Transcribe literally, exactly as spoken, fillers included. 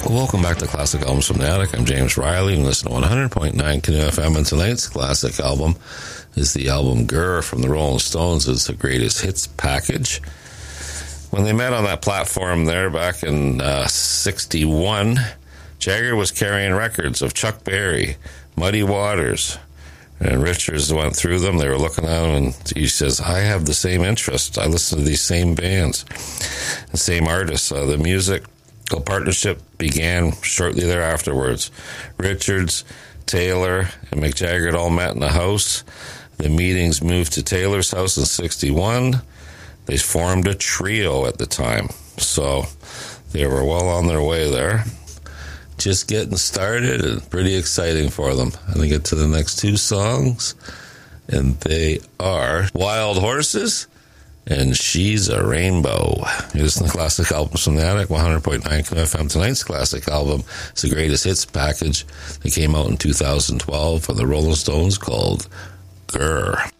Well, welcome back to Classic Albums from the Attic. I'm James Riley. You listen to one hundred point nine Canoe F M, and tonight's classic album is the album Grr from the Rolling Stones. It's the greatest hits package. When they met on that platform there back in uh, sixty-one, Jagger was carrying records of Chuck Berry, Muddy Waters, and Richards went through them. They were looking at him, and he says, I have the same interest. I listen to these same bands, the same artists. Uh, the musical partnership began shortly thereafterwards. Richards, Taylor, and Mick Jagger had all met in a house. The meetings moved to Taylor's house in sixty-one. They formed a trio at the time, so they were well on their way there. Just getting started and pretty exciting for them. I'm going to get to the next two songs, and they are Wild Horses and She's a Rainbow. Here's the classic albums from the Attic, one hundred point nine F M. Tonight's classic album is the greatest hits package that came out in two thousand twelve for the Rolling Stones called Grr.